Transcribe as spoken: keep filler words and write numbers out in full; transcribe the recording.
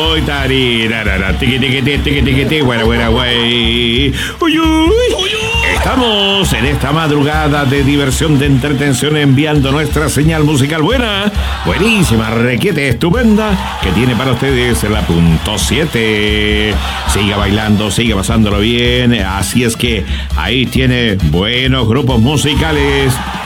Uy, tari, rarara, tiqui, tiqui, tiqui, tiqui, tiqui, tiqui, güera, güera, güey. Uy, uy. Estamos en esta madrugada de diversión, de entretención, enviando nuestra señal musical buena, buenísima, requiete, estupenda, que tiene para ustedes la punto siete. Siga bailando, siga pasándolo bien. Así es que ahí tiene buenos grupos musicales